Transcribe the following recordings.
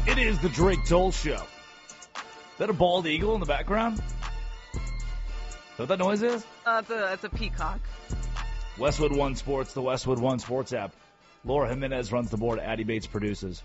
It is the Drake Toll Show. Is that a bald eagle in the background? Is that what that noise is? It's a peacock. Westwood One Sports, the Westwood One Sports app. Laura Jimenez runs the board. Addie Bates produces.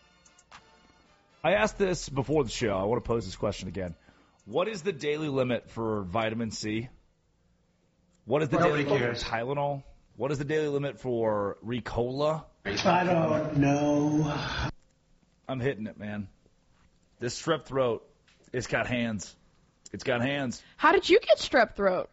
I asked this before the show. I want to pose this question again. What is the daily limit for vitamin C? What is the daily limit for Tylenol? What is the daily limit for Ricola? I don't know. I'm hitting it, man. This strep throat, it's got hands. It's got hands. How did you get strep throat?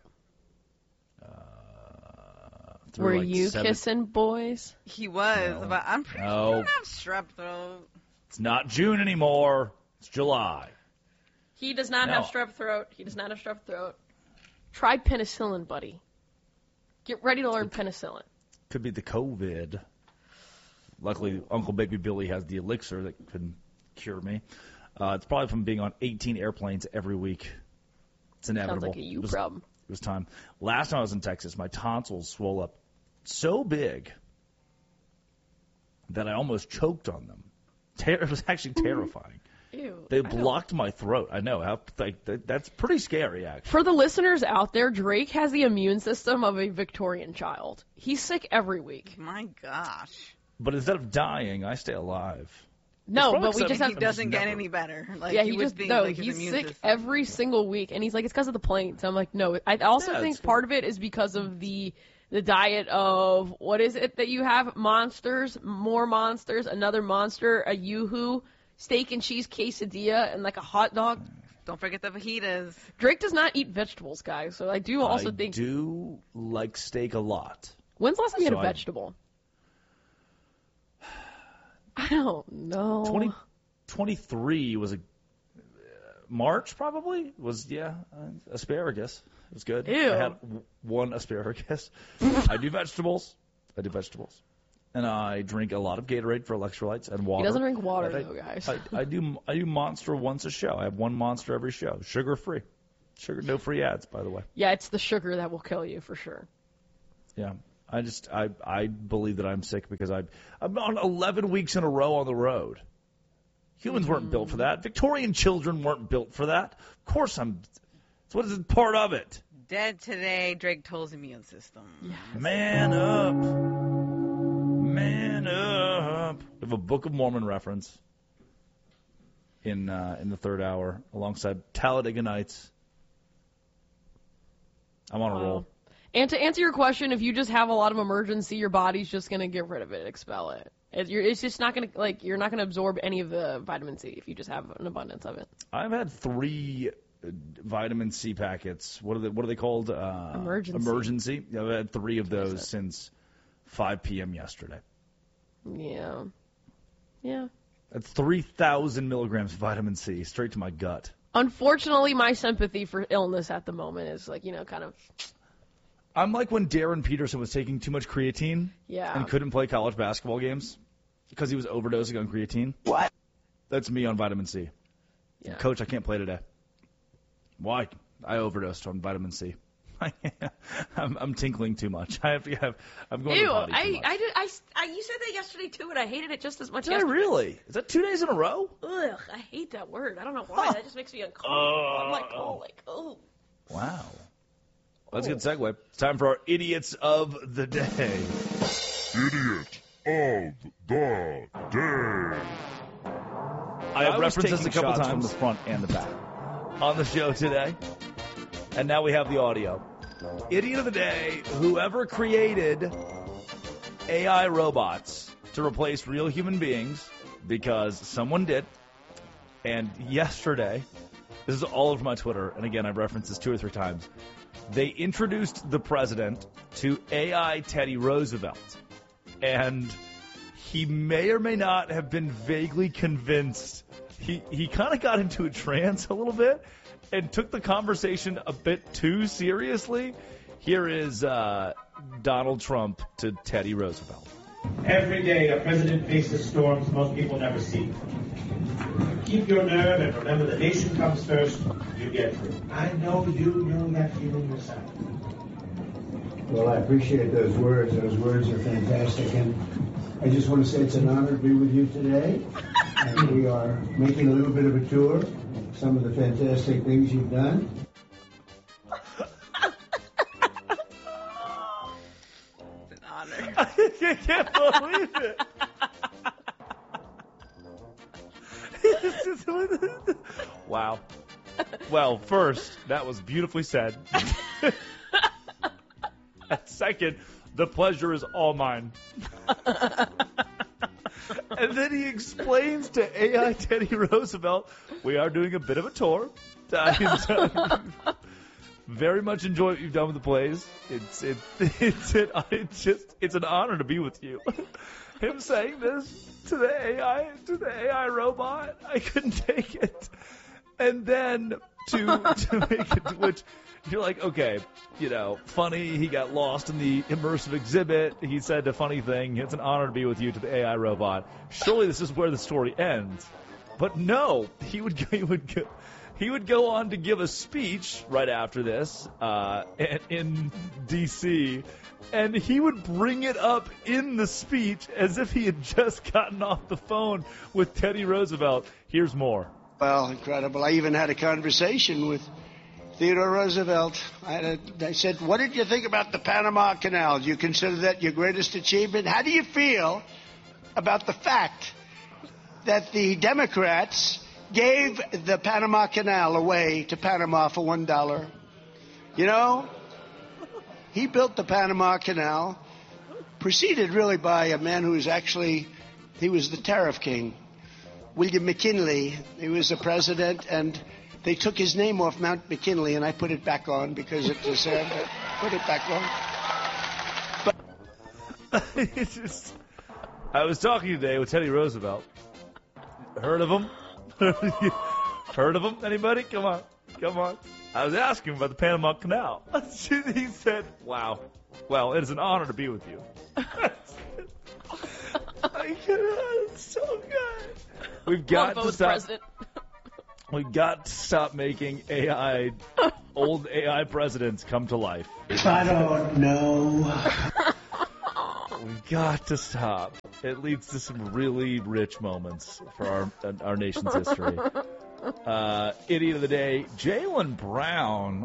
Were like you kissing boys? He was, No. but I'm pretty sure you don't have strep throat. It's not June anymore. It's July. He does not No. have strep throat. He does not have strep throat. Try penicillin, buddy. Get ready to learn penicillin. Could be the COVID. Luckily, Uncle Baby Billy has the elixir that can cure me. It's probably from being on 18 airplanes every week. It's inevitable. Sounds like a you problem. It was time. Last time I was in Texas, my tonsils swelled up so big that I almost choked on them. It was actually terrifying. Ew. They blocked my throat. I know. That's pretty scary, actually. For the listeners out there, Drake has the immune system of a Victorian child. He's sick every week. My gosh. But instead of dying, I stay alive. No, probably but we because just He have doesn't get any better. Like, yeah, you he would just think, no. like, his He's immune sick system. every single week, and he's like, it's because of the planes. I'm like, no. I also Yeah, think it's- part of it is because of the diet of what is it that you have? Monsters, more monsters, another monster, a Yoo-hoo, steak and cheese quesadilla, and like a hot dog. Don't forget the fajitas. Drake does not eat vegetables, guys. So I do also think. I do like steak a lot. When's the last time you had a So I- vegetable? I don't know. 2023 was a March probably was asparagus. It was good. Ew. I had one asparagus. I do vegetables, and I drink a lot of Gatorade for electrolytes and water. He doesn't drink water And though, guys. I do Monster once a show. I have one Monster every show, sugar free, no free ads, by the way. Yeah, it's the sugar that will kill you for sure. Yeah. I believe that I'm sick because I'm on 11 weeks in a row on the road. Humans weren't built for that. Victorian children weren't built for that. Of course it's what is part of it. Dead today, Drake Toll's immune system. Man up. Man up. We have a Book of Mormon reference in the third hour alongside Talladega Nights. I'm on a roll. And to answer your question, if you just have a lot of emergency, your body's just going to get rid of it, expel it. It's just not going to, you're not going to absorb any of the vitamin C if you just have an abundance of it. I've had 3 vitamin C packets. What are they called? Emergency. Yeah, I've had 3 of those since 5 p.m. yesterday. Yeah. Yeah. That's 3,000 milligrams of vitamin C straight to my gut. Unfortunately, my sympathy for illness at the moment is kind of. I'm like when Darren Peterson was taking too much creatine and couldn't play college basketball games because he was overdosing on creatine. What? That's me on vitamin C. Yeah. Coach, I can't play today. Why? I overdosed on vitamin C. I'm tinkling too much. I'm going to the potty too much. You said that yesterday too, and I hated it just as much. Did I really? Is that 2 days in a row? Ugh, I hate that word. I don't know why. That just makes me uncomfortable. Oh. Wow. That's a good segue. It's time for our Idiots of the Day. Idiot of the Day. I have referenced this a couple times from the front and the back on the show today. And now we have the audio. Idiot of the Day, whoever created AI robots to replace real human beings, because someone did. And yesterday, this is all over my Twitter, and again, I've referenced this 2 or 3 times, they introduced the president to AI Teddy Roosevelt. And he may or may not have been vaguely convinced. He kind of got into a trance a little bit and took the conversation a bit too seriously. Here is Donald Trump to Teddy Roosevelt. Every day a president faces storms most people never see. Keep your nerve and remember the nation comes first. You get through. I know you know that feeling yourself. Well, I appreciate those words. Those words are fantastic. And I just want to say it's an honor to be with you today. And we are making a little bit of a tour of some of the fantastic things you've done. It's an honor. I can't believe it. Wow. Well, first, that was beautifully said. And second, the pleasure is all mine. And then he explains to AI Teddy Roosevelt, we are doing a bit of a tour. Very much enjoy what you've done with the plays. It's an honor to be with you. Him saying this to the AI robot, I couldn't take it. And then to make it, which you're like, okay, funny. He got lost in the immersive exhibit. He said a funny thing. It's an honor to be with you to the AI robot. Surely this is where the story ends. But no, he would go on to give a speech right after this in D.C., and he would bring it up in the speech as if he had just gotten off the phone with Teddy Roosevelt. Here's more. Well, incredible. I even had a conversation with Theodore Roosevelt. I said, what did you think about the Panama Canal? Do you consider that your greatest achievement? How do you feel about the fact that the Democrats gave the Panama Canal away to Panama for $1? He built the Panama Canal, preceded really by a man who was he was the tariff king, William McKinley. He was the president, and they took his name off Mount McKinley, and I put it back on because it deserved it. Put it back on. I was talking today with Teddy Roosevelt. Heard of him? Heard of him? Anybody? Come on. I was asking about the Panama Canal. He said, wow. Well, it is an honor to be with you. It's so good. We've got to stop. We've got to stop making old AI presidents come to life. I don't know. We've got to stop. It leads to some really rich moments for our nation's history. Idiot of the day, Jaylen Brown.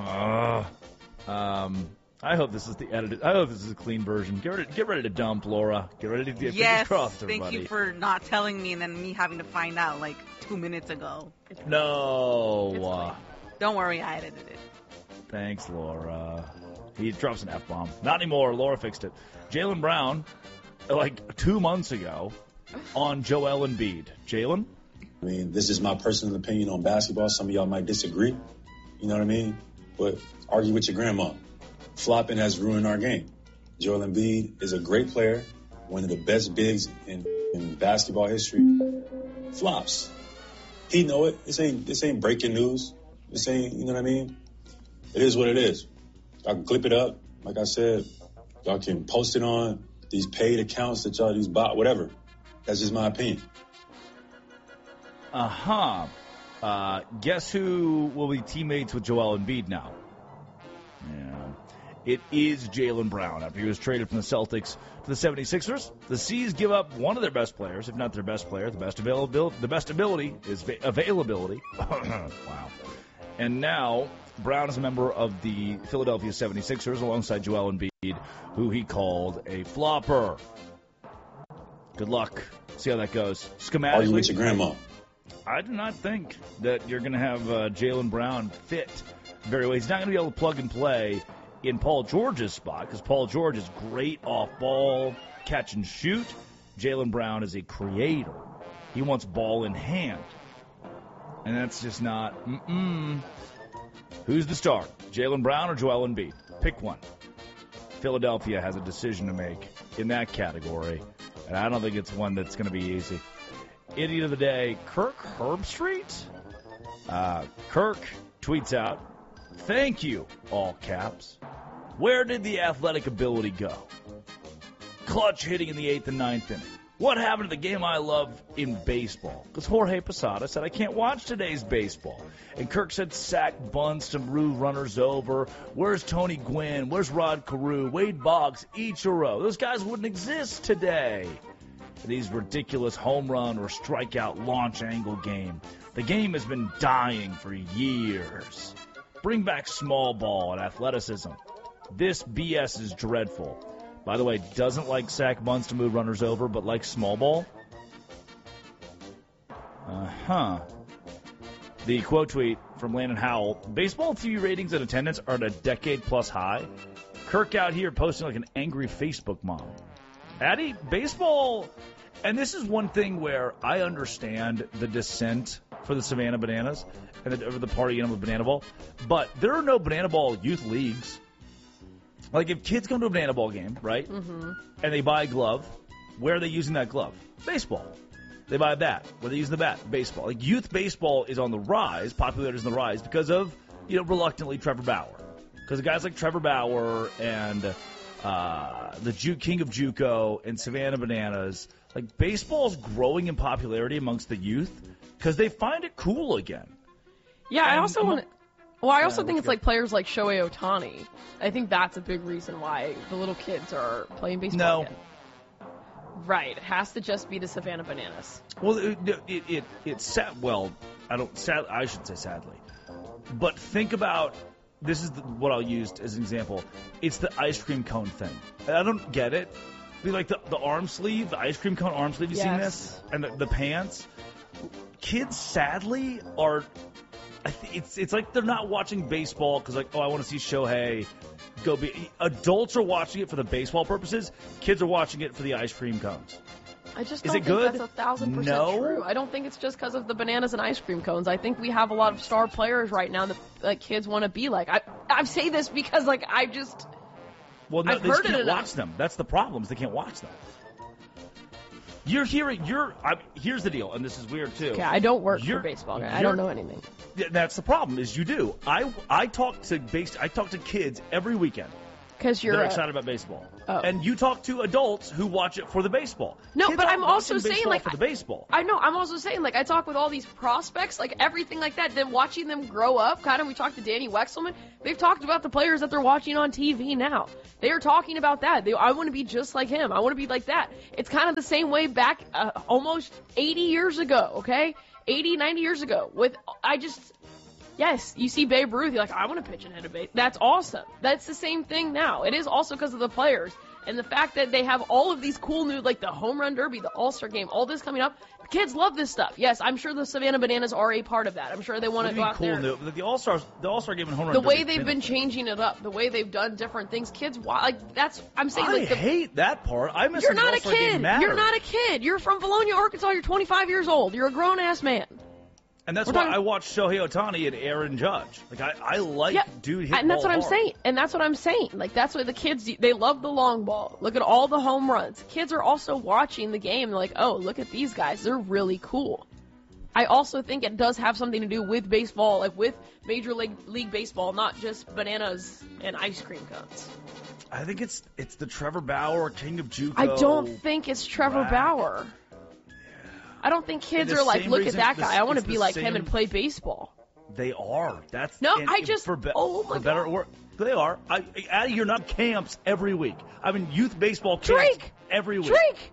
I hope this is the edited. I hope this is a clean version. Get ready to dump, Laura. Get ready to get Yes, crossed, everybody. thank you for not telling me and then me having to find out like 2 minutes ago. No. Don't worry, I edited it. Thanks, Laura. He drops an F-bomb. Not anymore. Laura fixed it. Jaylen Brown, like 2 months ago, on Joel Embiid. Jaylen? I mean, this is my personal opinion on basketball. Some of y'all might disagree. You know what I mean? But argue with your grandma. Flopping has ruined our game. Joel Embiid is a great player, one of the best bigs in basketball history. Flops. He know it. This ain't breaking news. This ain't, you know what I mean? It is what it is. Y'all can clip it up. Like I said, y'all can post it on these paid accounts that y'all, these bot, whatever. That's just my opinion. Guess who will be teammates with Joel Embiid now? Yeah. It is Jaylen Brown. After he was traded from the Celtics to the 76ers, the C's give up one of their best players, if not their best player. The best ability is availability. Wow. And now Brown is a member of the Philadelphia 76ers alongside Joel Embiid, who he called a flopper. Good luck. See how that goes. Schematically, argue with your grandma. I do not think that you're going to have Jaylen Brown fit very well. He's not going to be able to plug and play in Paul George's spot because Paul George is great off ball, catch and shoot. Jaylen Brown is a creator. He wants ball in hand. And that's just not, Who's the star? Jaylen Brown or Joel Embiid? Pick one. Philadelphia has a decision to make in that category, and I don't think it's one that's going to be easy. Idiot of the day, Kirk Herbstreit. Kirk tweets out, "Thank you, all caps. Where did the athletic ability go? Clutch hitting in the 8th and 9th inning. What happened to the game I love in baseball?" Because Jorge Posada said, "I can't watch today's baseball." And Kirk said, "Sack bunts to move runners over. Where's Tony Gwynn? Where's Rod Carew? Wade Boggs, Ichiro? Those guys wouldn't exist today these ridiculous home run or strikeout launch angle game. The game has been dying for years. Bring back small ball and athleticism. This BS is dreadful. By the way, doesn't like sack bunts to move runners over, but likes small ball? The quote tweet from Landon Howell, baseball TV ratings and attendance are at a decade-plus high. Kirk out here posting like an angry Facebook mom. Addie, baseball, and this is one thing where I understand the dissent for the Savannah Bananas and the party of banana ball, but there are no banana ball youth leagues. Like if kids come to a banana ball game, right, and they buy a glove, where are they using that glove? Baseball. They buy a bat. Where are they using the bat? Baseball. Like youth baseball is on the rise, popularity is on the rise because of, reluctantly Trevor Bauer. Because of guys like Trevor Bauer and the King of JUCO and Savannah Bananas, like baseball's growing in popularity amongst the youth because they find it cool again. Yeah, and I also think it's like players like Shohei Ohtani. I think that's a big reason why the little kids are playing baseball again. Right, it has to just be the Savannah Bananas. Well, it's sad. Well, I should say sadly, but think about. This is what I'll use as an example. It's the ice cream cone thing. I don't get it. Like the arm sleeve, the ice cream cone arm sleeve. You seen this? And the pants. Kids, sadly, are. It's like they're not watching baseball because I want to see Shohei go be. Adults are watching it for the baseball purposes. Kids are watching it for the ice cream cones. I just don't think that's 1,000% true. I don't think it's just because of the bananas and ice cream cones. I think we have a lot of star players right now that kids want to be like. I say this because I've they heard just it can't enough. watch them. That's the problem. Is they can't watch them. Here's the deal, and this is weird too. Okay, I don't work for baseball. I don't know anything. That's the problem. Is you do. I talk to kids every weekend. Because you're excited about baseball, oh. And you talk to adults who watch it for the baseball. No, kids but I'm also saying for the baseball. I know. I'm also saying I talk with all these prospects, everything like that. Then watching them grow up, kind of. We talked to Danny Wexelman. They've talked about the players that they're watching on TV now. They are talking about that. I want to be just like him. I want to be like that. It's kind of the same way back almost 80 years ago. Okay, 80, 90 years ago. Yes, you see Babe Ruth, you're like, I want to pitch and hit a base. That's awesome. That's the same thing now. It is also because of the players. And the fact that they have all of these cool new, like the Home Run Derby, the All-Star Game, all this coming up. Kids love this stuff. Yes, I'm sure the Savannah Bananas are a part of that. I'm sure they want to go out there. The All-Star Game and Home Run The Derby. way they've been changing it up, the way they've done different things. Kids, I'm saying. I hate that part. I miss You're the not a All-Star Game kid. mattered. You're not a kid. You're from Bologna, Arkansas. You're 25 years old. You're a grown-ass man. And that's why I watch Shohei Ohtani and Aaron Judge. I like dude hit and that's ball what I'm hard. saying. And that's what I'm saying. That's why the kids, they love the long ball. Look at all the home runs. Kids are also watching the game. They're like, oh, look at these guys. They're really cool. I also think it does have something to do with baseball, with Major League Baseball, not just bananas and ice cream cones. I think it's the Trevor Bauer, King of JUCO. I don't think it's Trevor Bauer. I don't think kids are like, look at that guy. I want to be like him and play baseball. They are. That's for better or worse. They are. Addie, you're not camps every week. I mean, youth baseball camps every week. Drake,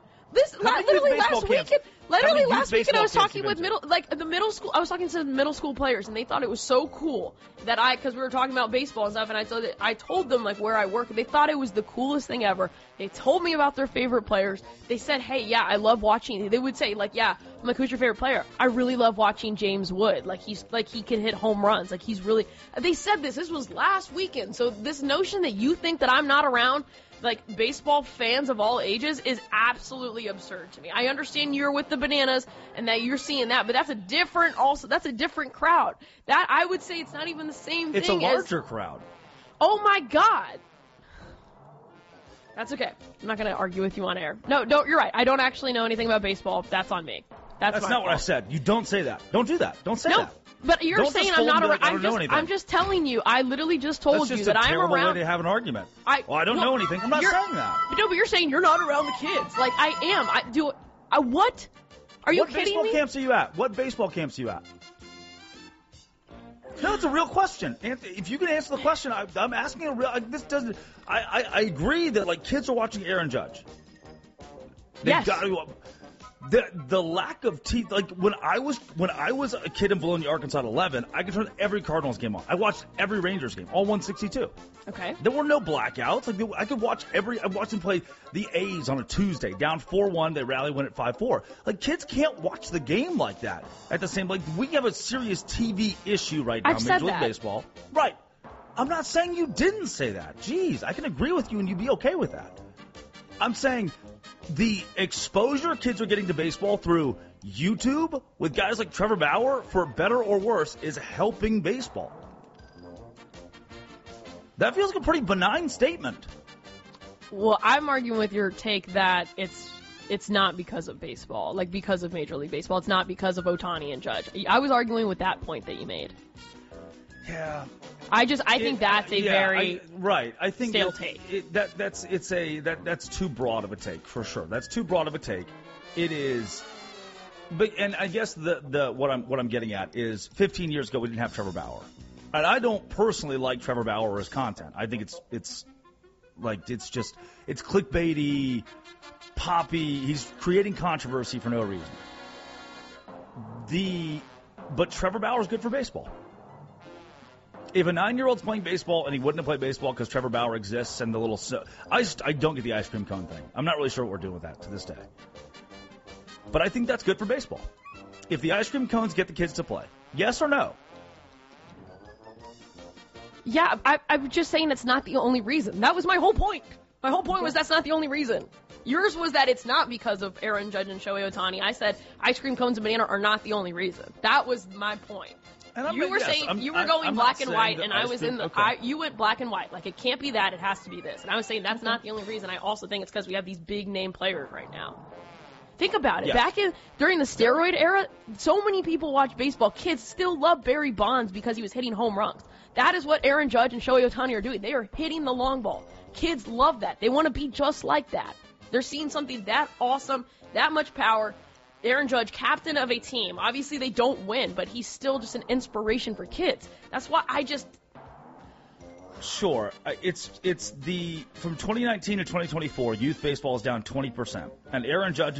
literally last weekend I was talking with middle school. I was talking to middle school players, and they thought it was so cool that because we were talking about baseball and stuff, and I told them where I work, and they thought it was the coolest thing ever. They told me about their favorite players. They said, "Hey, yeah, I love watching." They would say, "Yeah." I'm like, "Who's your favorite player?" "I really love watching James Wood. He can hit home runs. He's really." They said this. This was last weekend. So this notion that you think that I'm not around. Baseball fans of all ages is absolutely absurd to me. I understand you're with the bananas and that you're seeing that, but that's a different crowd. That I would say it's not even the same thing. It's a larger crowd. Oh my God. That's okay. I'm not going to argue with you on air. No, you're right. I don't actually know anything about baseball. That's on me. That's not what I said. You don't say that. Don't do that. Don't say that. But you're saying I'm not around. I'm just telling you. I literally just told you that I'm around. That's just a terrible way to have an argument. I don't know anything. I'm not saying that. No, but you're saying you're not around the kids. I am. What? Are you kidding me? What baseball camps are you at? What baseball camps are you at? No, it's a real question. Anthony, if you can answer the question, I'm asking a real. This doesn't. I agree that kids are watching Aaron Judge. Yes. The lack of teeth, like when I was a kid in Bologna, Arkansas at 11, I could turn every Cardinals game on. I watched every Rangers game, all 162. Okay. There were no blackouts. Like I could watch I watched them play the A's on a Tuesday, down 4-1. They rally, win at 5-4. Like kids can't watch the game like that. At the same, like we have a serious TV issue right now in Major League Baseball. Right. I'm not saying you didn't say that. Jeez, I can agree with you and you'd be okay with that. I'm saying the exposure kids are getting to baseball through YouTube with guys like Trevor Bauer, for better or worse, is helping baseball. That feels like a pretty benign statement. Well, I'm arguing with your take that it's not because of baseball, like because of Major League Baseball. It's not because of Ohtani and Judge. I was arguing with that point that you made. Yeah. I think that's a very I think stale take. That's too broad of a take for sure. That's too broad of a take. It is, and I guess what I'm getting at is 15 years ago we didn't have Trevor Bauer, and I don't personally like Trevor Bauer or his content. I think it's clickbaity, poppy. He's creating controversy for no reason. But Trevor Bauer is good for baseball. If a 9-year-old's playing baseball and he wouldn't have played baseball because Trevor Bauer exists and the little... I don't get the ice cream cone thing. I'm not really sure what we're doing with that to this day. But I think that's good for baseball. If the ice cream cones get the kids to play. Yes or no? Yeah, I'm just saying it's not the only reason. That was my whole point. My whole point was that's not the only reason. Yours was that it's not because of Aaron Judge and Shohei Ohtani. I said ice cream cones and banana are not the only reason. That was my point. You were saying you were going black and white, and I was in the. You went black and white, like it can't be that, it has to be this, and I was saying that's not the only reason. I also think it's because we have these big name players right now. Think about it. Yes. During the steroid era, so many people watch baseball. Kids still love Barry Bonds because he was hitting home runs. That is what Aaron Judge and Shohei Ohtani are doing. They are hitting the long ball. Kids love that. They want to be just like that. They're seeing something that awesome, that much power. Aaron Judge, captain of a team. Obviously, they don't win, but he's still just an inspiration for kids. That's why I just... Sure. It's from 2019 to 2024, youth baseball is down 20%. And Aaron Judge